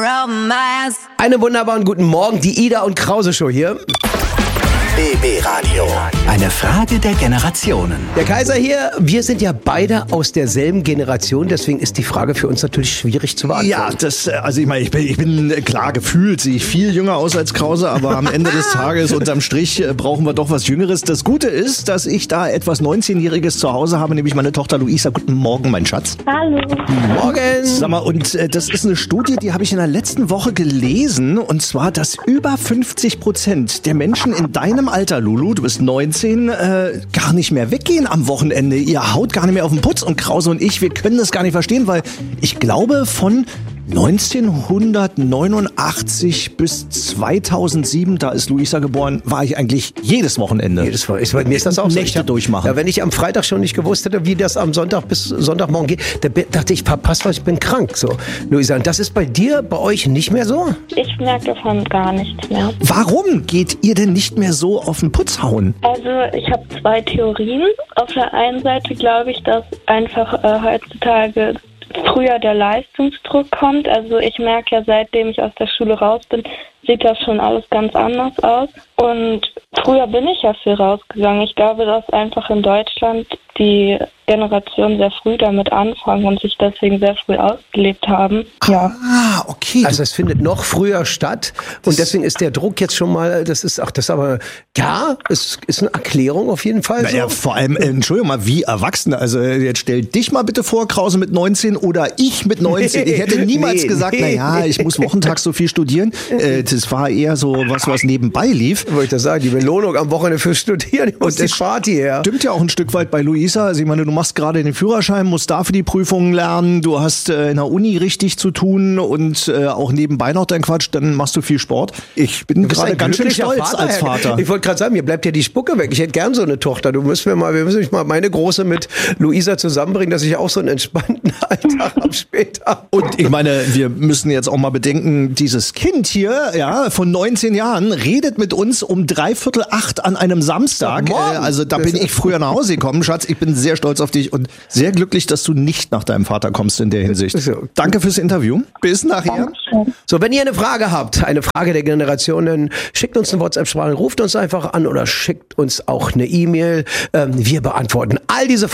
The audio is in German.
Einen wunderbaren guten Morgen, die Ida und Krause Show hier. BB Radio. Eine Frage der Generationen. Der Kaiser hier, wir sind ja beide aus derselben Generation, deswegen ist die Frage für uns natürlich schwierig zu beantworten. Ja, ich bin klar, gefühlt sehe ich viel jünger aus als Krause, aber am Ende des Tages unterm Strich brauchen wir doch was Jüngeres. Das Gute ist, dass ich da etwas 19-Jähriges zu Hause habe, nämlich meine Tochter Luisa. Guten Morgen, mein Schatz. Hallo. Morgen. Sag mal, und das ist eine Studie, die habe ich in der letzten Woche gelesen, und zwar, dass über 50% der Menschen in deinem Alter, Lulu, du bist 19, gar nicht mehr weggehen am Wochenende. Ihr haut gar nicht mehr auf den Putz, und Krause und ich, wir können das gar nicht verstehen, weil ich glaube, von 1989 bis 2007, da ist Luisa geboren, war ich eigentlich jedes Wochenende. Mir ist das auch so. Nächte durchmachen. Ja, wenn ich am Freitag schon nicht gewusst hätte, wie das am Sonntag bis Sonntagmorgen geht, da dachte ich, verpasst was, ich bin krank. So, Luisa, und das ist bei euch nicht mehr so? Ich merke davon gar nichts mehr. Warum geht ihr denn nicht mehr so auf den Putz hauen? Also ich habe zwei Theorien. Auf der einen Seite glaube ich, dass einfach heutzutage früher der Leistungsdruck kommt. Also ich merke ja, seitdem ich aus der Schule raus bin, sieht das schon alles ganz anders aus. Und früher bin ich ja viel rausgegangen. Ich glaube, dass einfach in Deutschland die Generation sehr früh damit anfangen und sich deswegen sehr früh ausgelebt haben. Ja. Ah, okay. Also es findet noch früher statt und deswegen ist der Druck jetzt schon mal, es ist eine Erklärung auf jeden Fall. Naja, vor allem, Entschuldigung mal, wie Erwachsene. Also jetzt stell dich mal bitte vor, Krause mit 19 oder ich mit 19. Ich hätte niemals gesagt, naja, ich muss wochentags so viel studieren. Das war eher so was nebenbei lief. Wollte ich das sagen, die Belohnung am Wochenende fürs Studieren und die Party her. Stimmt ja auch ein Stück weit bei Luisa. Also ich meine, du machst gerade den Führerschein, musst dafür die Prüfungen lernen, du hast in der Uni richtig zu tun und auch nebenbei noch dein Quatsch, dann machst du viel Sport. Ich bin gerade ganz schön stolz als Vater. Ich wollte gerade sagen, mir bleibt ja die Spucke weg. Ich hätte gern so eine Tochter. Wir müssen mich mal meine Große mit Luisa zusammenbringen, dass ich auch so einen entspannten Alltag habe später. Und ich meine, wir müssen jetzt auch mal bedenken, dieses Kind hier, ja, von 19 Jahren, redet mit uns um 7:45 an einem Samstag. Also da bin ich früher nach Hause gekommen, Schatz. Ich bin sehr stolz auf dich und sehr glücklich, dass du nicht nach deinem Vater kommst in der Hinsicht. Danke fürs Interview. Bis nachher. So, wenn ihr eine Frage habt, eine Frage der Generationen, schickt uns eine WhatsApp-Sprache, ruft uns einfach an oder schickt uns auch eine E-Mail. Wir beantworten all diese Fragen.